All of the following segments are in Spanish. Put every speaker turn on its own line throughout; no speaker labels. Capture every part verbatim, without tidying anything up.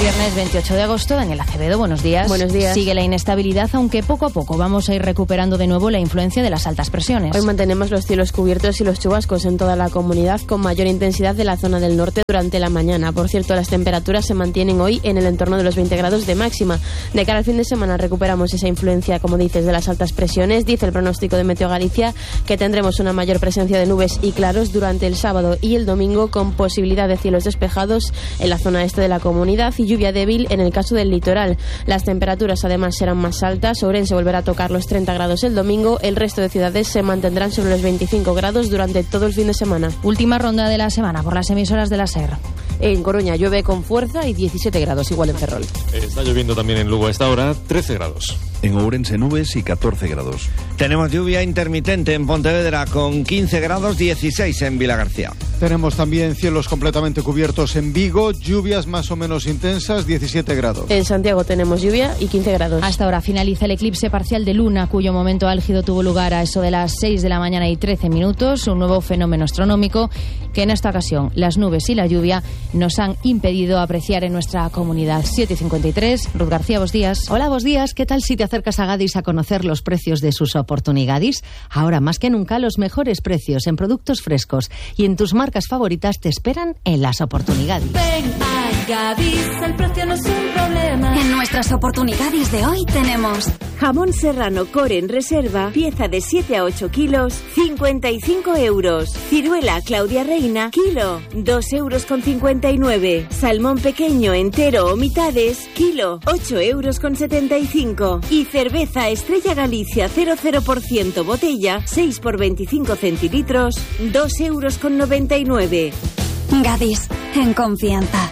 Viernes veintiocho de agosto, Daniel Acevedo, buenos días.
Buenos días.
Sigue la inestabilidad, aunque poco a poco vamos a ir recuperando de nuevo la influencia de las altas presiones.
Hoy mantenemos los cielos cubiertos y los chubascos en toda la comunidad, con mayor intensidad de la zona del norte durante la mañana. Por cierto, las temperaturas se mantienen hoy en el entorno de los veinte grados de máxima. De cara al fin de semana recuperamos esa influencia, como dices, de las altas presiones. Dice el pronóstico de Meteo Galicia que tendremos una mayor presencia de nubes y claros durante el sábado y el domingo, con posibilidad de cielos despejados en la zona este de la comunidad y lluvia débil en el caso del litoral. Las temperaturas además serán más altas. Ourense volverá a tocar los treinta grados el domingo. El resto de ciudades se mantendrán sobre los veinticinco grados durante todo el fin de semana.
Última ronda de la semana por las emisoras de la SER.
En Coruña llueve con fuerza y diecisiete grados, igual en Ferrol.
Está lloviendo también en Lugo a esta hora, trece grados.
En Ourense nubes y catorce grados.
Tenemos lluvia intermitente en Pontevedra con quince grados, dieciséis en Vilagarcía.
Tenemos también cielos completamente cubiertos en Vigo, lluvias más o menos intensas, diecisiete grados.
En Santiago tenemos lluvia y quince grados.
Hasta ahora finaliza el eclipse parcial de luna, cuyo momento álgido tuvo lugar a eso de las seis de la mañana y trece minutos, un nuevo fenómeno astronómico que en esta ocasión las nubes y la lluvia nos han impedido apreciar en nuestra comunidad. siete y cincuenta y tres, Ruth García, buenos días.
Hola, buenos días. ¿Qué tal si te acercas a Gadis a conocer los precios de sus oportunidades? Ahora más que nunca los mejores precios en productos frescos y en tus marcas favoritas te esperan en las oportunidades.
Ven a Gadis, el precio no es un problema.
En nuestras oportunidades de hoy tenemos
jamón serrano core en reserva, pieza de siete a ocho kilos, cincuenta y cinco euros. Ciruela Claudia Reina, kilo, dos euros con cincuenta y nueve. Salmón pequeño entero o mitades, kilo, ocho euros con setenta y cinco. Y cerveza Estrella Galicia cero cero por ciento botella, seis por veinticinco centilitros, dos euros con noventa y nueve.
Gadis, en confianza.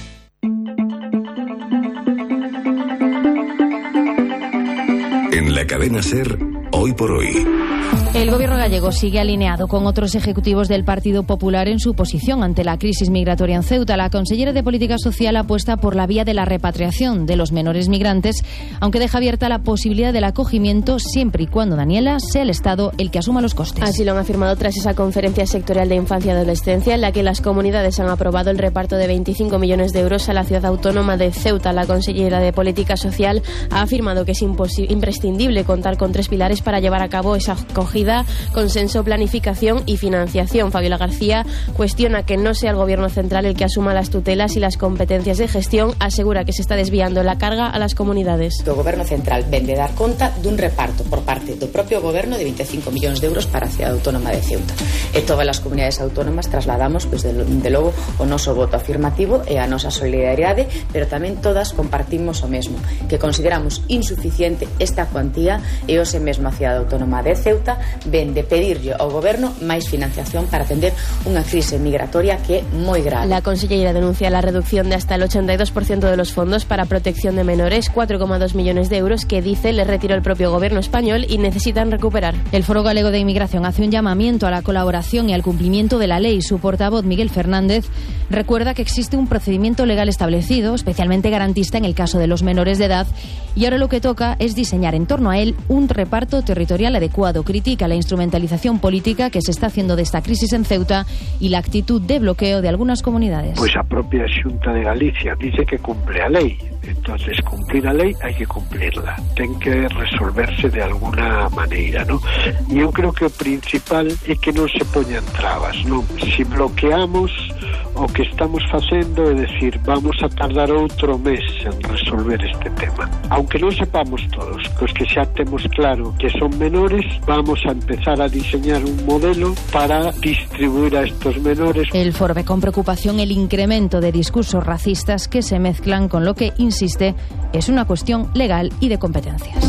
En la cadena SER, hoy por hoy.
El gobierno gallego sigue alineado con otros ejecutivos del Partido Popular en su posición ante la crisis migratoria en Ceuta. La consellera de Política Social apuesta por la vía de la repatriación de los menores migrantes, aunque deja abierta la posibilidad del acogimiento siempre y cuando, Daniela, sea el Estado el que asuma los costes.
Así lo han afirmado tras esa conferencia sectorial de infancia y adolescencia en la que las comunidades han aprobado el reparto de veinticinco millones de euros a la ciudad autónoma de Ceuta. La consellera de Política Social ha afirmado que es imprescindible contar con tres pilares para llevar a cabo esa acogida: consenso, planificación y financiación. Fabiola García cuestiona que no sea el gobierno central el que asuma las tutelas y las competencias de gestión. Asegura que se está desviando la carga a las comunidades.
O goberno central vende dar conta dun reparto por parte do propio goberno de veinticinco millóns de euros para a cidade autónoma de Ceuta. E todas as comunidades autónomas trasladamos, pois, de, de logo, o noso voto afirmativo e a nosa solidaridade, pero tamén todas compartimos o mesmo, que consideramos insuficiente esta cuantía e hoxe mesmo a cidade autónoma de Ceuta ven de pedirlle ao goberno máis financiación para atender unha crise migratoria que é moi grave.
La consellera denuncia la reducción de hasta el ochenta y dos por ciento de los fondos para protección de menores, cuatro coma dos millones de euros que dice le retiró el propio gobierno español y necesitan recuperar.
El Foro Galego de Inmigración hace un llamamiento a la colaboración y al cumplimiento de la ley. Su portavoz, Miguel Fernández, recuerda que existe un procedimiento legal establecido, especialmente garantista en el caso de los menores de edad, y ahora lo que toca es diseñar en torno a él un reparto territorial adecuado. Critica la instrumentalización política que se está haciendo de esta crisis en Ceuta y la actitud de bloqueo de algunas comunidades.
Pois a propia Xunta de Galicia dice que cumple a lei. Entonces, cumplir a lei hai que cumplirla. Ten que resolverse de alguna maneira, ¿no? E eu creo que o principal é que non se poñan trabas, non? Si bloqueamos o que estamos facendo, é decir, vamos a tardar outro mes en resolver este tema. Aunque non sepamos todos, cos que xa temos claro que son menores, vamos a empezar a diseñar un modelo para distribuir a estos menores.
El foro ve con preocupación el incremento de discursos racistas que se mezclan con lo que, insiste, es una cuestión legal y de competencias.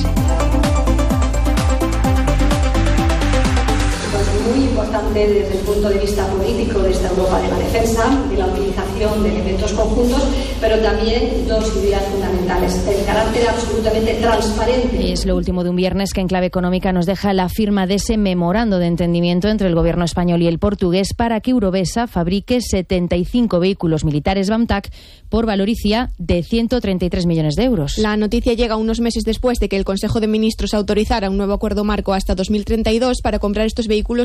Muy importante desde el punto de vista político de esta Europa de la defensa, de la utilización de elementos conjuntos, pero también dos ideas fundamentales: el carácter absolutamente transparente.
Es lo último de un viernes que en clave económica nos deja la firma de ese memorando de entendimiento entre el gobierno español y el portugués para que Eurovesa fabrique setenta y cinco vehículos militares Bamtac por valoricia de ciento treinta y tres millones de euros.
La noticia llega unos meses después de que el Consejo de Ministros autorizara un nuevo acuerdo marco hasta dos mil treinta y dos para comprar estos vehículos Bamtac.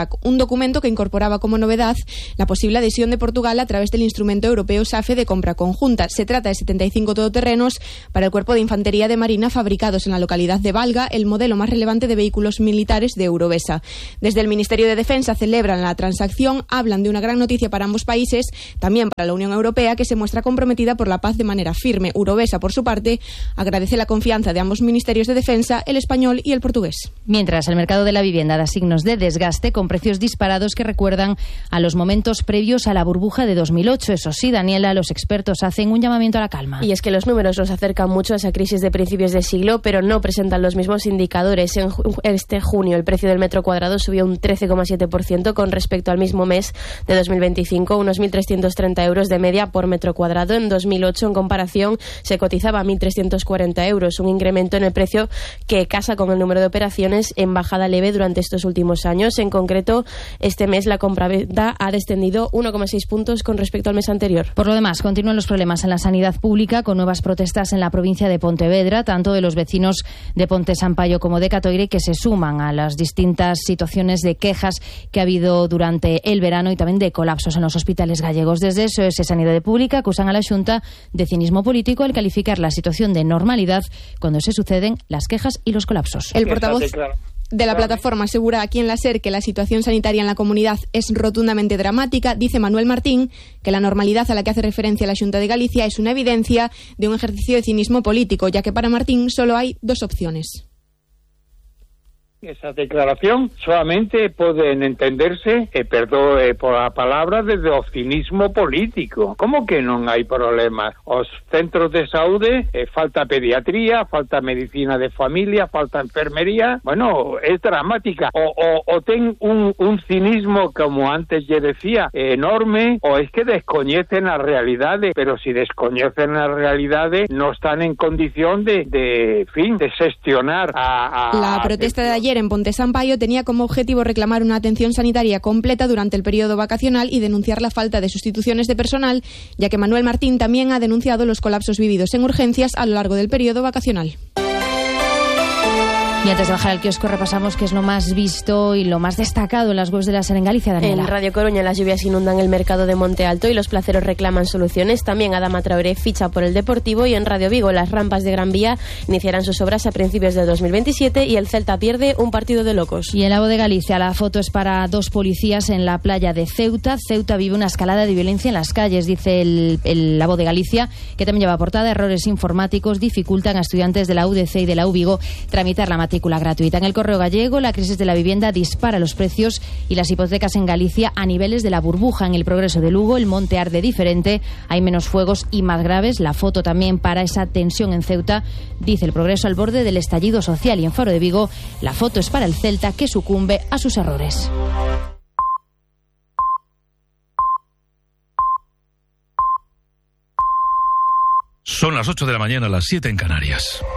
Eurodac, un documento que incorporaba como novedad la posible adhesión de Portugal a través del instrumento europeo SAFE de compra conjunta. Se trata de setenta y cinco todoterrenos para el Cuerpo de Infantería de Marina fabricados en la localidad de Valga, el modelo más relevante de vehículos militares de Eurovesa. Desde el Ministerio de Defensa celebran la transacción, hablan de una gran noticia para ambos países, también para la Unión Europea, que se muestra comprometida por la paz de manera firme. Eurovesa, por su parte, agradece la confianza de ambos ministerios de defensa, el español y el portugués.
Mientras, el mercado de la vivienda da signos de desgaste con precios disparados que recuerdan a los momentos previos a la burbuja de dos mil ocho. Eso sí, Daniela, los expertos hacen un llamamiento a la calma.
Y es que los números nos acercan mucho a esa crisis de principios de siglo, pero no presentan los mismos indicadores. En este junio el precio del metro cuadrado subió un trece coma siete por ciento con respecto al mismo mes de dos mil veinticinco, unos mil trescientos treinta euros de media por metro cuadrado. En dos mil ocho, en comparación, se cotizaba a mil trescientos cuarenta euros, un incremento en el precio que casa con el número de operaciones en bajada leve durante estos últimos años. En concreto, este mes la compraventa ha descendido uno coma seis puntos con respecto al mes anterior.
Por lo demás, continúan los problemas en la sanidad pública con nuevas protestas en la provincia de Pontevedra, tanto de los vecinos de Ponte Sampaio como de Catoire, que se suman a las distintas situaciones de quejas que ha habido durante el verano y también de colapsos en los hospitales gallegos. Desde eso es Sanidad Pública acusan a la Xunta de cinismo político al calificar la situación de normalidad cuando se suceden las quejas y los colapsos.
El portavoz de la plataforma asegura aquí en la SER que la situación sanitaria en la comunidad es rotundamente dramática. Dice Manuel Martín que la normalidad a la que hace referencia la Xunta de Galicia es una evidencia de un ejercicio de cinismo político, ya que para Martín solo hay dos opciones.
Esa declaración solamente pueden entenderse, eh, perdón eh, por la palabra, desde o cinismo político. Como que non hai problemas? Os centros de saúde, eh, falta pediatría, falta medicina de familia, falta enfermería. Bueno, es dramática. O, o, o ten un, un cinismo, como antes lle decía, eh, enorme, o es que descoñecen a realidade. Pero si descoñecen a realidade, no están en condición de, de fin, de xestionar a... a
La protesta de ayer en Ponte Sampaio tenía como objetivo reclamar una atención sanitaria completa durante el periodo vacacional y denunciar la falta de sustituciones de personal, ya que Manuel Martín también ha denunciado los colapsos vividos en urgencias a lo largo del periodo vacacional.
Y antes de bajar al kiosco repasamos qué es lo más visto y lo más destacado en las webs de la SER en Galicia, Daniela.
En Radio Coruña las lluvias inundan el mercado de Monte Alto y los placeros reclaman soluciones. También Adama Traoré ficha por el Deportivo y en Radio Vigo las rampas de Gran Vía iniciarán sus obras a principios de dos mil veintisiete y el Celta pierde un partido de locos.
Y en la voz de Galicia la foto es para dos policías en la playa de Ceuta. Ceuta vive una escalada de violencia en las calles, dice el, el, la voz de Galicia, que también lleva portada: errores informáticos dificultan a estudiantes de la U D C y de la U Vigo tramitar la matrícula gratuita. En el Correo Gallego, la crisis de la vivienda dispara los precios y las hipotecas en Galicia a niveles de la burbuja. En el Progreso de Lugo, el monte arde diferente, hay menos fuegos y más graves. La foto también para esa tensión en Ceuta, dice el Progreso, al borde del estallido social. Y en Faro de Vigo, la foto es para el Celta, que sucumbe a sus errores.
Son las ocho de la mañana, las siete en Canarias.